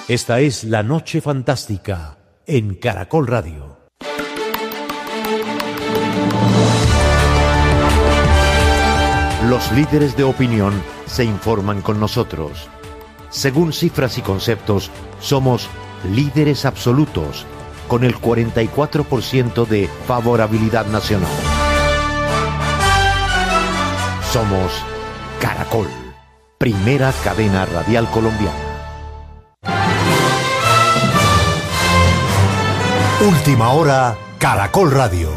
Esta es La Noche Fantástica en Caracol Radio. Los líderes de opinión se informan con nosotros. Según cifras y conceptos, somos líderes absolutos, con el 44% de favorabilidad nacional. Somos Caracol, primera cadena radial colombiana. Última hora, Caracol Radio.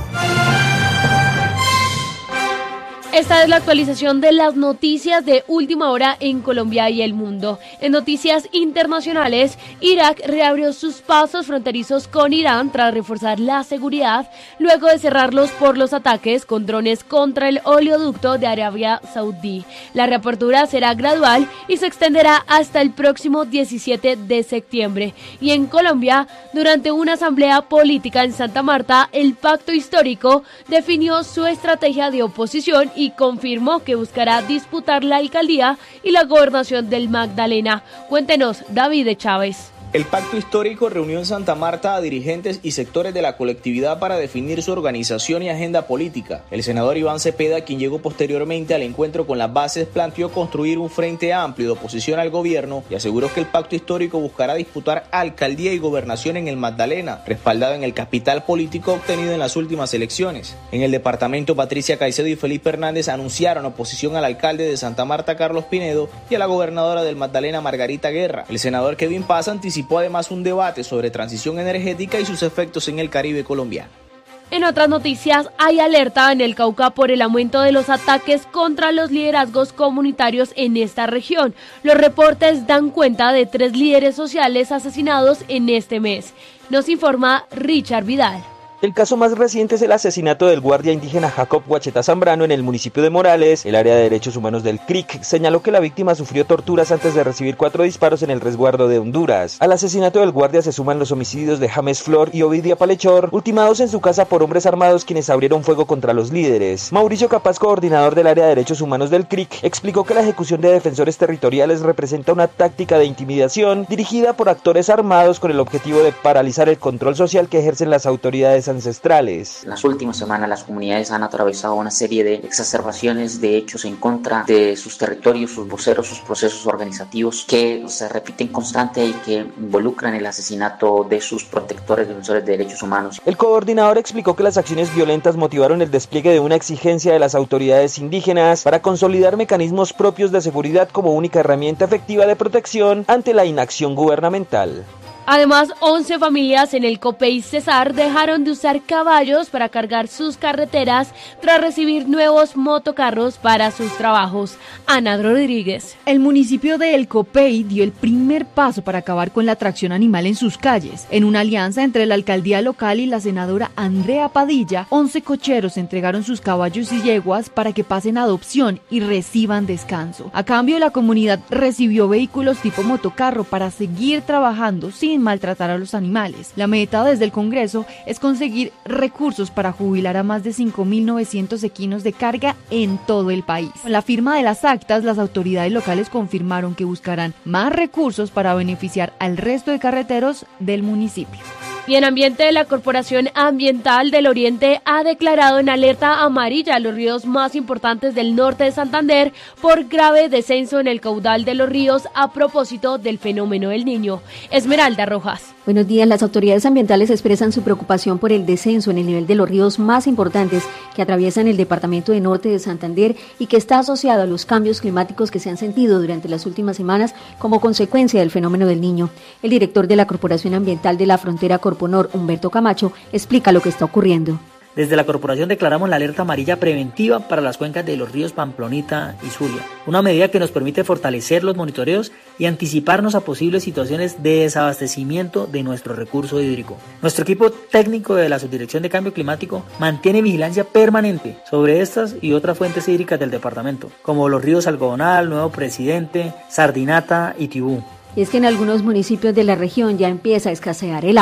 Esta es la actualización de las noticias de última hora en Colombia y el mundo. En noticias internacionales, Irak reabrió sus pasos fronterizos con Irán tras reforzar la seguridad, luego de cerrarlos por los ataques con drones contra el oleoducto de Arabia Saudí. La reapertura será gradual y se extenderá hasta el próximo 17 de septiembre. Y en Colombia, durante una asamblea política en Santa Marta, el Pacto Histórico definió su estrategia de oposición y confirmó que buscará disputar la alcaldía y la gobernación del Magdalena. Cuéntenos, David Chávez. El Pacto Histórico reunió en Santa Marta a dirigentes y sectores de la colectividad para definir su organización y agenda política. El senador Iván Cepeda, quien llegó posteriormente al encuentro con las bases, planteó construir un frente amplio de oposición al gobierno y aseguró que el Pacto Histórico buscará disputar alcaldía y gobernación en el Magdalena, respaldado en el capital político obtenido en las últimas elecciones. En el departamento, Patricia Caicedo y Felipe Hernández anunciaron oposición al alcalde de Santa Marta, Carlos Pinedo, y a la gobernadora del Magdalena, Margarita Guerra. El senador Kevin Paz anticipó además un debate sobre transición energética y sus efectos en el Caribe colombiano. En otras noticias, hay alerta en el Cauca por el aumento de los ataques contra los liderazgos comunitarios en esta región. Los reportes dan cuenta de 3 líderes sociales asesinados en este mes. Nos informa Richard Vidal. El caso más reciente es el asesinato del guardia indígena Jacob Guacheta Zambrano en el municipio de Morales. El área de derechos humanos del CRIC señaló que la víctima sufrió torturas antes de recibir 4 disparos en el resguardo de Honduras. Al asesinato del guardia se suman los homicidios de James Flor y Ovidia Palechor, ultimados en su casa por hombres armados quienes abrieron fuego contra los líderes. Mauricio Capaz, coordinador del área de derechos humanos del CRIC, explicó que la ejecución de defensores territoriales representa una táctica de intimidación dirigida por actores armados con el objetivo de paralizar el control social que ejercen las autoridades ancestrales. En las últimas semanas las comunidades han atravesado una serie de exacerbaciones de hechos en contra de sus territorios, sus voceros, sus procesos organizativos que se repiten constante y que involucran el asesinato de sus protectores, defensores de derechos humanos. El coordinador explicó que las acciones violentas motivaron el despliegue de una exigencia de las autoridades indígenas para consolidar mecanismos propios de seguridad como única herramienta efectiva de protección ante la inacción gubernamental. Además, 11 familias en el Copey Cesar dejaron de usar caballos para cargar sus carreteras tras recibir nuevos motocarros para sus trabajos. Ana Rodríguez. El municipio de El Copey dio el primer paso para acabar con la tracción animal en sus calles. En una alianza entre la alcaldía local y la senadora Andrea Padilla, 11 cocheros entregaron sus caballos y yeguas para que pasen a adopción y reciban descanso. A cambio, la comunidad recibió vehículos tipo motocarro para seguir trabajando sin maltratar a los animales. La meta desde el Congreso es conseguir recursos para jubilar a más de 5.900 equinos de carga en todo el país. Con la firma de las actas, las autoridades locales confirmaron que buscarán más recursos para beneficiar al resto de carreteros del municipio. Y en ambiente, la Corporación Ambiental del Oriente ha declarado en alerta amarilla los ríos más importantes del norte de Santander por grave descenso en el caudal de los ríos a propósito del fenómeno del Niño. Esmeralda Rojas. Buenos días. Las autoridades ambientales expresan su preocupación por el descenso en el nivel de los ríos más importantes que atraviesan el departamento de norte de Santander y que está asociado a los cambios climáticos que se han sentido durante las últimas semanas como consecuencia del fenómeno del Niño. El director de la Corporación Ambiental de la Frontera Corponor, Humberto Camacho, explica lo que está ocurriendo. Desde la corporación declaramos la alerta amarilla preventiva para las cuencas de los ríos Pamplonita y Zulia, una medida que nos permite fortalecer los monitoreos y anticiparnos a posibles situaciones de desabastecimiento de nuestro recurso hídrico. Nuestro equipo técnico de la Subdirección de Cambio Climático mantiene vigilancia permanente sobre estas y otras fuentes hídricas del departamento, como los ríos Algodonal, Nuevo Presidente, Sardinata y Tibú. Y es que en algunos municipios de la región ya empieza a escasear el agua.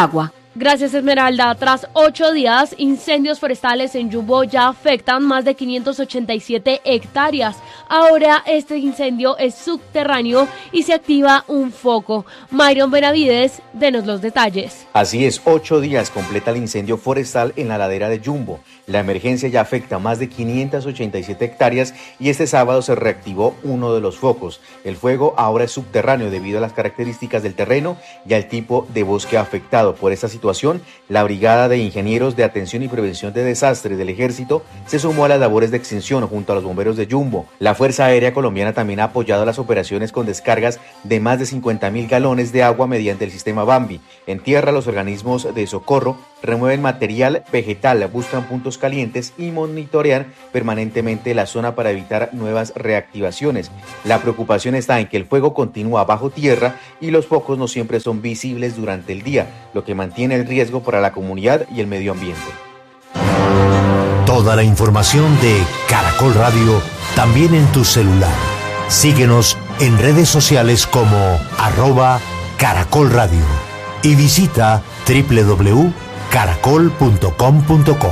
Gracias, Esmeralda. Tras 8 días, incendios forestales en Yumbo ya afectan más de 587 hectáreas. Ahora este incendio es subterráneo y se activa un foco. Myron Benavides, denos los detalles. Así es, 8 días completa el incendio forestal en la ladera de Yumbo. La emergencia ya afecta más de 587 hectáreas y este sábado se reactivó uno de los focos. El fuego ahora es subterráneo debido a las características del terreno y al tipo de bosque afectado. Por esta situación, la Brigada de Ingenieros de Atención y Prevención de Desastres del Ejército se sumó a las labores de extinción junto a los bomberos de Yumbo. La Fuerza Aérea Colombiana también ha apoyado las operaciones con descargas de más de 50.000 galones de agua mediante el sistema Bambi. En tierra, los organismos de socorro remueven material vegetal, buscan puntos calientes y monitorean permanentemente la zona para evitar nuevas reactivaciones. La preocupación está en que el fuego continúa bajo tierra y los focos no siempre son visibles durante el día, lo que mantiene el riesgo para la comunidad y el medio ambiente. Toda la información de Caracol Radio también en tu celular. Síguenos en redes sociales como @Caracol Radio y visita www.caracol.com.co.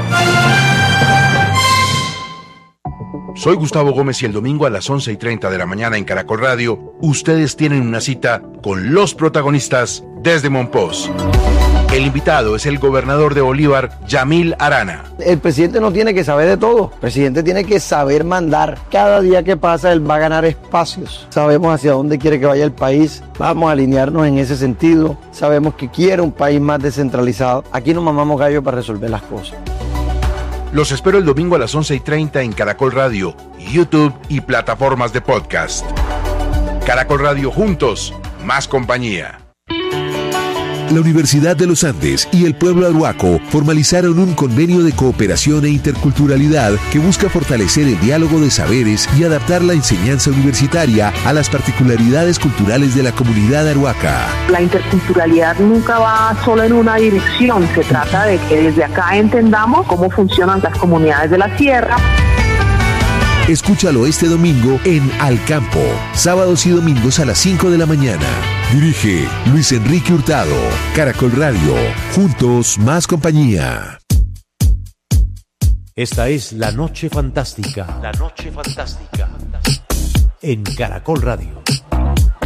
Soy Gustavo Gómez y el domingo a las 11:30 de la mañana en Caracol Radio, ustedes tienen una cita con los protagonistas desde Monpós. El invitado es el gobernador de Bolívar, Yamil Arana. El presidente no tiene que saber de todo, el presidente tiene que saber mandar. Cada día que pasa él va a ganar espacios. Sabemos hacia dónde quiere que vaya el país, vamos a alinearnos en ese sentido. Sabemos que quiere un país más descentralizado. Aquí no mamamos gallo para resolver las cosas. Los espero el domingo a las 11:30 en Caracol Radio, YouTube y plataformas de podcast. Caracol Radio, juntos, más compañía. La Universidad de los Andes y el pueblo arhuaco formalizaron un convenio de cooperación e interculturalidad que busca fortalecer el diálogo de saberes y adaptar la enseñanza universitaria a las particularidades culturales de la comunidad arhuaca. La interculturalidad nunca va solo en una dirección, se trata de que desde acá entendamos cómo funcionan las comunidades de la sierra. Escúchalo este domingo en Al Campo, sábados y domingos a las 5 de la mañana. Dirige Luis Enrique Hurtado. Caracol Radio, juntos más compañía. Esta es La Noche Fantástica. La Noche Fantástica. En Caracol Radio.